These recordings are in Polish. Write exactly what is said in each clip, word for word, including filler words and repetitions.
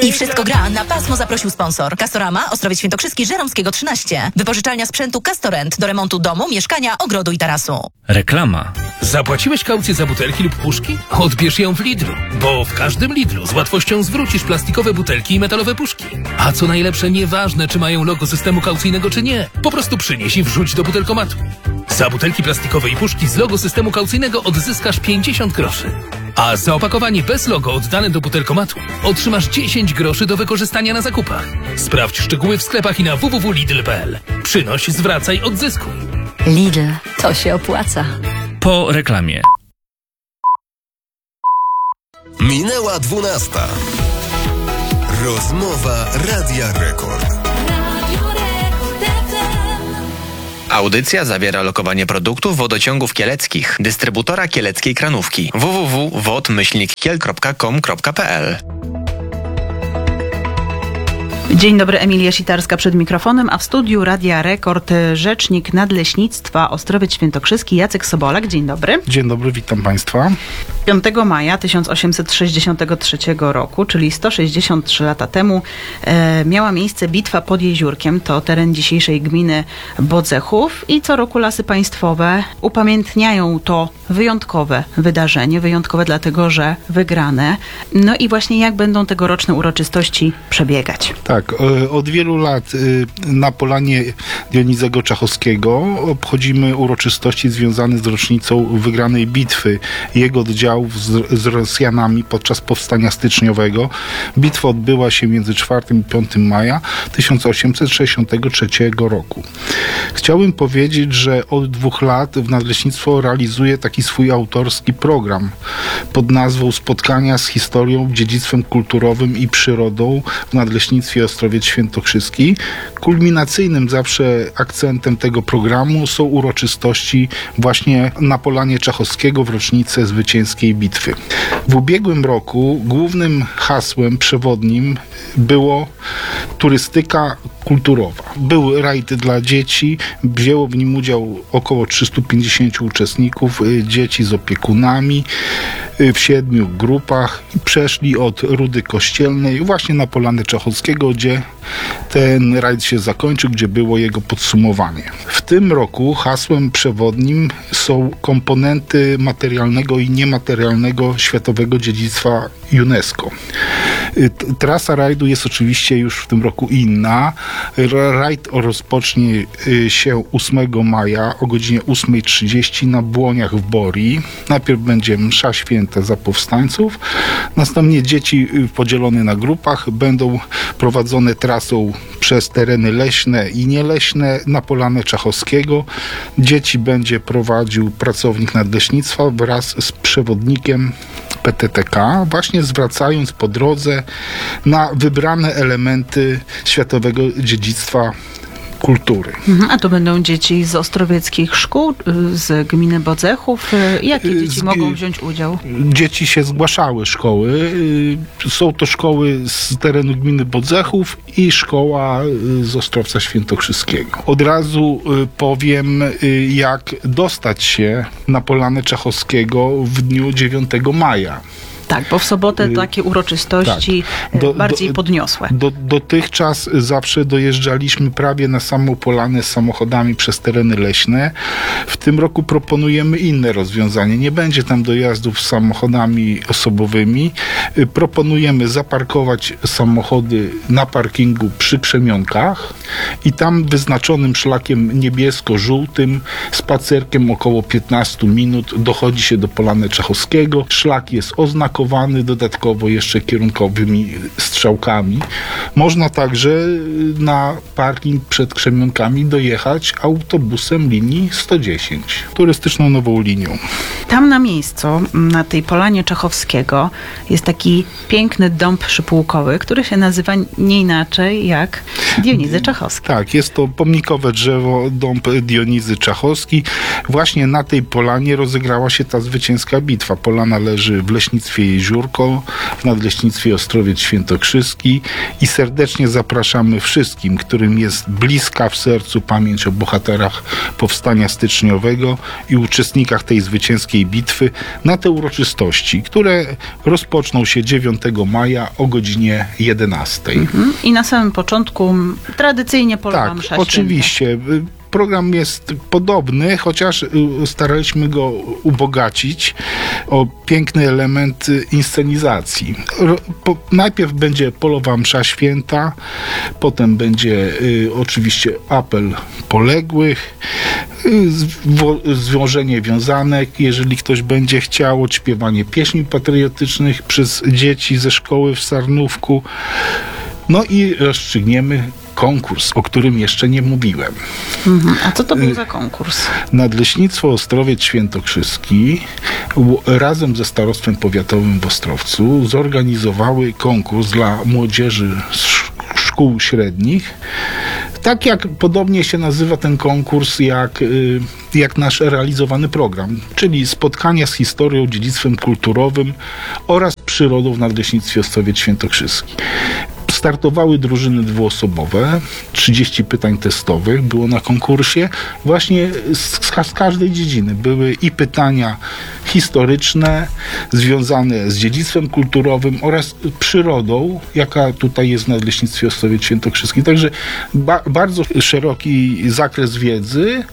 I wszystko gra. Na pasmo zaprosił sponsor. Castorama, Ostrowiec Świętokrzyski, Żeromskiego trzynaście. Wypożyczalnia sprzętu Castorent do remontu domu, mieszkania, ogrodu i tarasu. Reklama. Zapłaciłeś kaucję za butelki lub puszki? Odbierz ją w Lidlu, bo w każdym Lidlu z łatwością zwrócisz plastikowe butelki i metalowe puszki. A co najlepsze, nieważne czy mają logo systemu kaucyjnego czy nie, po prostu przynieś i wrzuć do butelkomatu. Za butelki plastikowe i puszki z logo systemu kaucyjnego odzyskasz pięćdziesiąt groszy. A za opakowanie bez logo oddane do butelkomatu otrzymasz dziesięć groszy do wykorzystania na zakupach. Sprawdź szczegóły w sklepach i na w w w kropka lidl kropka p l. Przynoś, zwracaj, odzyskuj. Lidl, to się opłaca. Po reklamie. Minęła dwunasta. Rozmowa Radia Rekord. Audycja zawiera lokowanie produktów wodociągów kieleckich, dystrybutora kieleckiej kranówki. w w w kropka wod myślnik kiel kropka com kropka p l. Dzień dobry, Emilia Sitarska przed mikrofonem, a w studiu Radia Rekord rzecznik Nadleśnictwa Ostrowiec Świętokrzyski Jacek Sobolak. Dzień dobry. Dzień dobry, witam Państwa. piątego maja tysiąc osiemset sześćdziesiątego trzeciego roku, czyli sto sześćdziesiąt trzy lata temu, e, miała miejsce bitwa pod Jeziórkiem, to teren dzisiejszej gminy Bodzechów, i co roku Lasy Państwowe upamiętniają to wyjątkowe wydarzenie, wyjątkowe dlatego, że wygrane. No i właśnie jak będą tegoroczne uroczystości przebiegać? Tak, od wielu lat na Polanie Dionizego Czachowskiego obchodzimy uroczystości związane z rocznicą wygranej bitwy jego oddziałów z, z Rosjanami podczas powstania styczniowego. Bitwa odbyła się między czwartym i piątym maja tysiąc osiemset sześćdziesiątego trzeciego roku. Chciałbym powiedzieć, że od dwóch lat w Nadleśnictwo realizuje taki swój autorski program pod nazwą Spotkania z historią, dziedzictwem kulturowym i przyrodą w Nadleśnictwie Ostrowiec Świętokrzyski. Kulminacyjnym zawsze akcentem tego programu są uroczystości właśnie na Polanie Czachowskiego w rocznicę zwycięskiej bitwy. W ubiegłym roku głównym hasłem przewodnim było turystyka kulturowa. Był rajd dla dzieci, wzięło w nim udział około trzystu pięćdziesięciu uczestników, dzieci z opiekunami w siedmiu grupach. Przeszli od Rudy Kościelnej właśnie na Polanę Czachowskiego, gdzie ten rajd się zakończył, gdzie było jego podsumowanie. W tym roku hasłem przewodnim są komponenty materialnego i niematerialnego światowego dziedzictwa UNESCO. Trasa rajdu jest oczywiście już w tym roku inna. Rajd rozpocznie się ósmego maja o godzinie ósma trzydzieści na Błoniach w Borii. Najpierw będzie msza święta za powstańców. Następnie dzieci podzielone na grupach będą prowadzone trasą przez tereny leśne i nieleśne na Polanę Czachowskiego. Dzieci będzie prowadził pracownik nadleśnictwa wraz z przewodnikiem P T T K, właśnie zwracając po drodze na wybrane elementy światowego dziedzictwa kultury. A to będą dzieci z ostrowieckich szkół, z gminy Bodzechów. Jakie dzieci z, mogą wziąć udział? Dzieci się zgłaszały szkoły. Są to szkoły z terenu gminy Bodzechów i szkoła z Ostrowca Świętokrzyskiego. Od razu powiem, jak dostać się na Polanę Czachowskiego w dniu dziewiątego maja. Tak, bo w sobotę takie uroczystości tak. do, bardziej do, podniosłe. Do, dotychczas zawsze dojeżdżaliśmy prawie na samą Polanę z samochodami przez tereny leśne. W tym roku proponujemy inne rozwiązanie. Nie będzie tam dojazdów z samochodami osobowymi. Proponujemy zaparkować samochody na parkingu przy Krzemionkach i tam wyznaczonym szlakiem niebiesko-żółtym spacerkiem około piętnaście minut dochodzi się do Polany Czachowskiego. Szlak jest oznakowany dodatkowo jeszcze kierunkowymi strzałkami. Można także na parking przed Krzemionkami dojechać autobusem linii sto dziesięć, turystyczną nową linią. Tam na miejscu, na tej Polanie Czachowskiego, jest taki piękny dąb przypółkowy, który się nazywa nie inaczej jak Dionizy Czachowski. Tak, jest to pomnikowe drzewo, dąb Dionizy Czachowski. Właśnie na tej polanie rozegrała się ta zwycięska bitwa. Polana leży w leśnictwie Nadleśnictwie Jeziórko, w Nadleśnictwie Ostrowiec Świętokrzyski i serdecznie zapraszamy wszystkim, którym jest bliska w sercu pamięć o bohaterach Powstania Styczniowego i uczestnikach tej zwycięskiej bitwy na te uroczystości, które rozpoczną się dziewiątego maja o godzinie jedenastej. Mhm. I na samym początku tradycyjnie polowa Tak, msza święta. oczywiście. Program jest podobny, chociaż y, staraliśmy go ubogacić o piękny element y, inscenizacji. Ro, po, najpierw będzie polowa msza święta, potem będzie y, oczywiście apel poległych, y, zwo, złożenie wiązanek, jeżeli ktoś będzie chciał, odśpiewanie pieśni patriotycznych przez dzieci ze szkoły w Sarnówku. No i rozstrzygniemy konkurs, o którym jeszcze nie mówiłem. Mhm. A co to był za konkurs? Nadleśnictwo Ostrowiec Świętokrzyski w- razem ze Starostwem Powiatowym w Ostrowcu zorganizowały konkurs dla młodzieży z sz- szkół średnich. Tak jak podobnie się nazywa ten konkurs, jak, y, jak nasz realizowany program, czyli spotkania z historią, dziedzictwem kulturowym oraz przyrodą w Nadleśnictwie Ostrowiec Świętokrzyski. Startowały drużyny dwuosobowe, trzydzieści pytań testowych było na konkursie, właśnie z, z każdej dziedziny. Były i pytania historyczne, związane z dziedzictwem kulturowym oraz przyrodą, jaka tutaj jest w Nadleśnictwie Ostrowiec Świętokrzyski. Także ba- bardzo szeroki zakres wiedzy.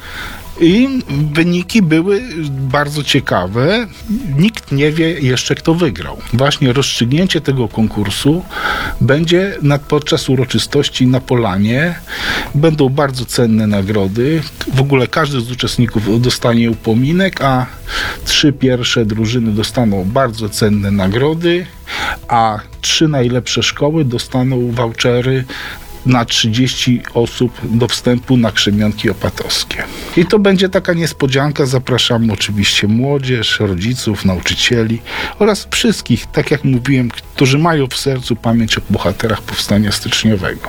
I wyniki były bardzo ciekawe. Nikt nie wie jeszcze, kto wygrał. Właśnie rozstrzygnięcie tego konkursu będzie nad, podczas uroczystości na Polanie. Będą bardzo cenne nagrody. W ogóle każdy z uczestników dostanie upominek, a trzy pierwsze drużyny dostaną bardzo cenne nagrody, a trzy najlepsze szkoły dostaną vouchery na trzydzieści osób do wstępu na Krzemionki Opatowskie. I to będzie taka niespodzianka. Zapraszamy oczywiście młodzież, rodziców, nauczycieli oraz wszystkich, tak jak mówiłem, którzy mają w sercu pamięć o bohaterach Powstania Styczniowego.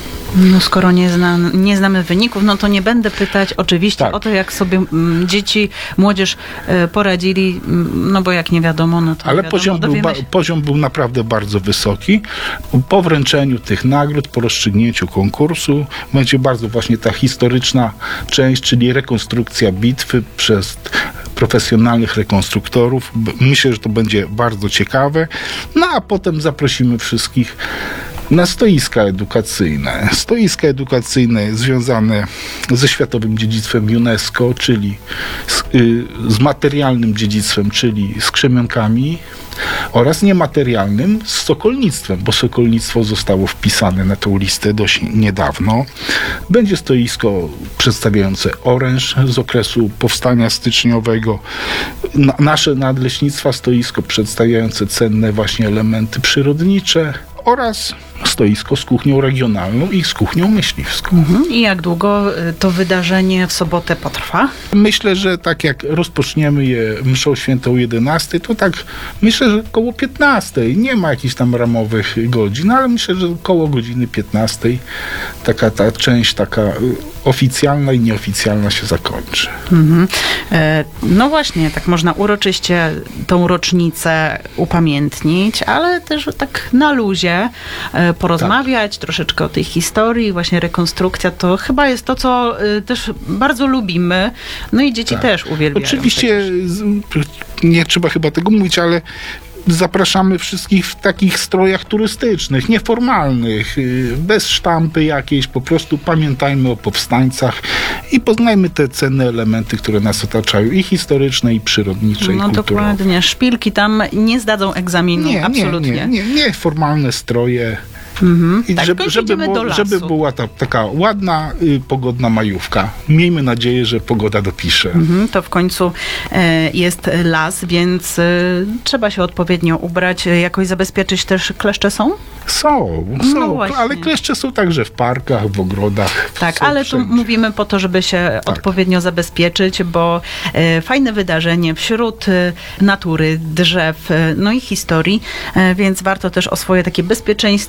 No skoro nie, zna, nie znamy wyników, no to nie będę pytać oczywiście Tak. o to, jak sobie mm, dzieci, młodzież e, poradzili, mm, no bo jak nie wiadomo, no to Ale nie wiadomo, poziom, był, dowiemy ba- się. poziom był naprawdę bardzo wysoki. Po wręczeniu tych nagród, po rozstrzygnięciu konkursu będzie bardzo właśnie ta historyczna część, czyli rekonstrukcja bitwy przez profesjonalnych rekonstruktorów. B- Myślę, że to będzie bardzo ciekawe. No a potem zaprosimy wszystkich na stoiska edukacyjne. Stoiska edukacyjne związane ze światowym dziedzictwem UNESCO, czyli z, y, z materialnym dziedzictwem, czyli z krzemionkami, oraz niematerialnym z sokolnictwem, bo sokolnictwo zostało wpisane na tą listę dość niedawno. Będzie stoisko przedstawiające oręż z okresu powstania styczniowego, na, nasze nadleśnictwa stoisko przedstawiające cenne właśnie elementy przyrodnicze oraz stoisko z kuchnią regionalną i z kuchnią myśliwską. Mhm. I jak długo y, to wydarzenie w sobotę potrwa? Myślę, że tak jak rozpoczniemy je mszą świętą o jedenastej, to tak myślę, że koło piętnastej. Nie ma jakichś tam ramowych godzin, ale myślę, że koło godziny piętnastej taka ta część taka y, oficjalna i nieoficjalna się zakończy. Mhm. E, No właśnie, tak można uroczyście tą rocznicę upamiętnić, ale też tak na luzie e, porozmawiać, troszeczkę o tej historii, właśnie rekonstrukcja to chyba jest to, co y, też bardzo lubimy, no i dzieci Tak. też uwielbiają. Oczywiście z- nie trzeba chyba tego mówić, ale zapraszamy wszystkich w takich strojach turystycznych, nieformalnych, y, bez sztampy jakiejś, po prostu pamiętajmy o powstańcach i poznajmy te cenne elementy, które nas otaczają, i historyczne, i przyrodnicze, No i kulturowe. dokładnie, szpilki tam nie zdadzą egzaminu, Nie, absolutnie. nie, nie, nie, nie formalne stroje. Mhm. I Tak, żeby, to żeby, idziemy do było, lasu. żeby była ta, taka ładna, y, pogodna majówka. Miejmy nadzieję, że pogoda dopisze. Mhm, to w końcu e, jest las, więc e, trzeba się odpowiednio ubrać, e, jakoś zabezpieczyć też kleszcze są? Są, No są, właśnie. ale kleszcze są także w parkach, w ogrodach. Tak, są ale tu wszędzie. mówimy po to, żeby się Tak. odpowiednio zabezpieczyć, bo e, fajne wydarzenie wśród e, natury, drzew, e, no i historii, e, więc warto też o swoje takie bezpieczeństwo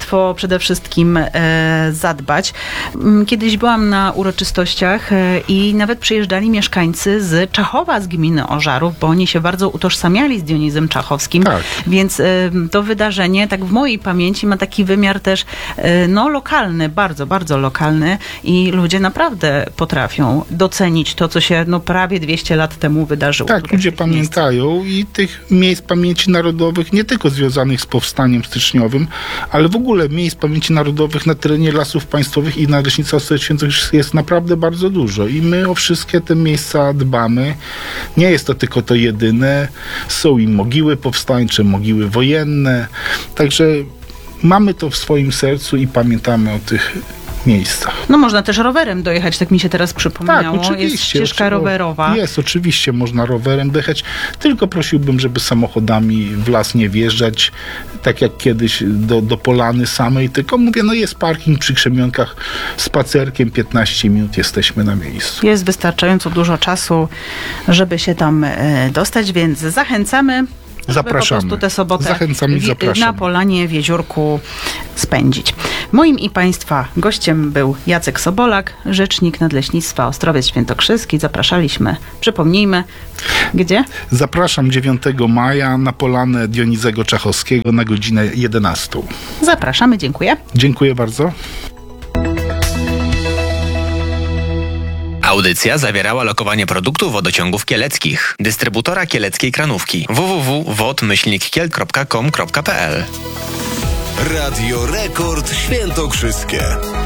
przede wszystkim e, zadbać. Mm, Kiedyś byłam na uroczystościach e, i nawet przyjeżdżali mieszkańcy z Czachowa, z gminy Ożarów, bo oni się bardzo utożsamiali z Dionizem Czachowskim, Tak. więc e, to wydarzenie, tak w mojej pamięci, ma taki wymiar też e, no, lokalny, bardzo, bardzo lokalny i ludzie naprawdę potrafią docenić to, co się no, prawie dwieście lat temu wydarzyło. Tak, tutaj ludzie w tych miejscach. pamiętają i tych miejsc pamięci narodowych, nie tylko związanych z powstaniem styczniowym, ale w ogóle miejsc pamięci narodowych na terenie Lasów Państwowych i Nadleśnictwa Ostrowiec Świętokrzyskich jest naprawdę bardzo dużo i my o wszystkie te miejsca dbamy. Nie jest to tylko to jedyne. Są i mogiły powstańcze, mogiły wojenne, także mamy to w swoim sercu i pamiętamy o tych miejscach. No można też rowerem dojechać, tak mi się teraz Tak, przypomniało. oczywiście. Jest ścieżka oczy- rowerowa. Jest, oczywiście, można rowerem dojechać, tylko prosiłbym, żeby samochodami w las nie wjeżdżać, tak jak kiedyś do, do polany samej, tylko mówię, no jest parking przy Krzemionkach, spacerkiem piętnaście minut jesteśmy na miejscu. Jest wystarczająco dużo czasu, żeby się tam e, dostać, więc zachęcamy. Żeby Zapraszamy. po prostu tę sobotę Zachęcam i w- zapraszam. na Polanie w Jeziórku spędzić. Moim i Państwa gościem był Jacek Sobolak, rzecznik Nadleśnictwa Ostrowiec Świętokrzyski. Zapraszaliśmy, przypomnijmy, gdzie? Zapraszam dziewiątego maja na polanę Dionizego Czachowskiego na godzinę jedenastą. Zapraszamy, dziękuję. Dziękuję bardzo. Audycja zawierała lokowanie produktów wodociągów kieleckich. Dystrybutora kieleckiej kranówki. w w w kropka wod myślnik kiel kropka com kropka p l. Radio Rekord Świętokrzyskie.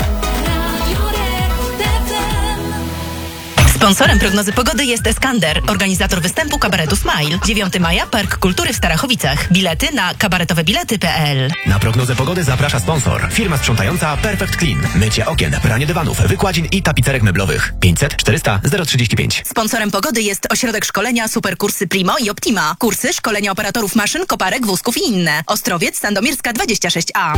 Sponsorem prognozy pogody jest Eskander, organizator występu kabaretu Smile. dziewiątego maja Park Kultury w Starachowicach. Bilety na kabaretowebilety kropka p l. Na prognozę pogody zaprasza sponsor. Firma sprzątająca Perfect Clean. Mycie okien, pranie dywanów, wykładzin i tapicerek meblowych. pięćset czterysta zero trzydzieści pięć. Sponsorem pogody jest ośrodek szkolenia Superkursy Primo i Optima. Kursy szkolenia operatorów maszyn, koparek, wózków i inne. Ostrowiec, Sandomierska dwadzieścia sześć a.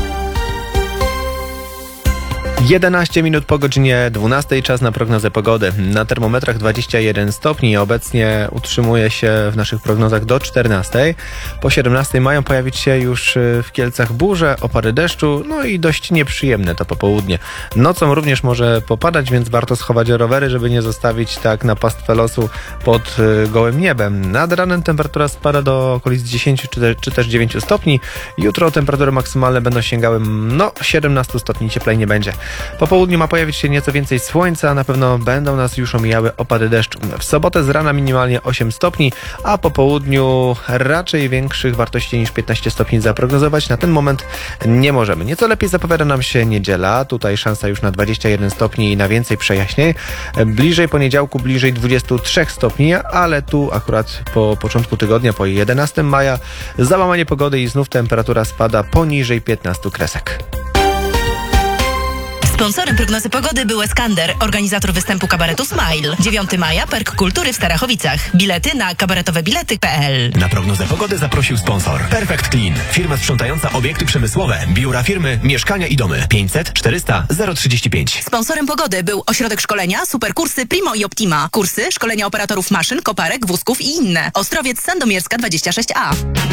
jedenaście minut po godzinie dwunastej, czas na prognozę pogody. Na termometrach dwadzieścia jeden stopni, obecnie utrzymuje się w naszych prognozach do czternastej. Po siedemnastej mają pojawić się już w Kielcach burze, opady deszczu, no i dość nieprzyjemne to popołudnie. Nocą również może popadać, więc warto schować rowery, żeby nie zostawić tak na pastwę losu pod gołym niebem. Nad ranem temperatura spada do okolic dziesięć czy też dziewięć stopni. Jutro temperatury maksymalne będą sięgały no siedemnaście stopni, cieplej nie będzie. Po południu ma pojawić się nieco więcej słońca, na pewno będą nas już omijały opady deszczu. W sobotę z rana minimalnie osiem stopni, a po południu raczej większych wartości niż piętnaście stopni zaprognozować na ten moment nie możemy. Nieco lepiej zapowiada nam się niedziela, tutaj szansa już na dwadzieścia jeden stopni i na więcej przejaśnień. Bliżej poniedziałku, bliżej dwadzieścia trzy stopni, ale tu akurat po początku tygodnia, po jedenastego maja, załamanie pogody i znów temperatura spada poniżej piętnastu kresek. Sponsorem prognozy pogody był Eskander, organizator występu kabaretu Smile. dziewiątego maja Park Kultury w Starachowicach. Bilety na kabaretowebilety kropka p l. Na prognozę pogody zaprosił sponsor Perfect Clean. Firma sprzątająca obiekty przemysłowe, biura firmy, mieszkania i domy. pięćset czterysta zero trzydzieści pięć. Sponsorem pogody był ośrodek szkolenia Superkursy Primo i Optima. Kursy szkolenia operatorów maszyn, koparek, wózków i inne. Ostrowiec, Sandomierska dwadzieścia sześć a.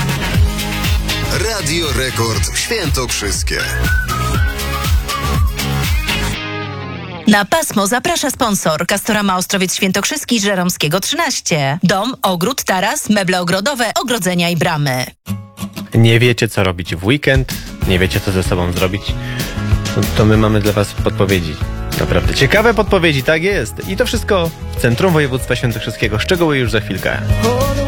Radio Rekord Świętokrzyskie. Na pasmo zaprasza sponsor Castorama Ostrowiec Świętokrzyski Żeromskiego trzynaście. Dom, ogród, taras, meble ogrodowe, ogrodzenia i bramy. Nie wiecie, co robić w weekend, nie wiecie, co ze sobą zrobić, to, to my mamy dla was podpowiedzi. Naprawdę ciekawe podpowiedzi, tak jest. I to wszystko w Centrum Województwa Świętokrzyskiego. Szczegóły już za chwilkę.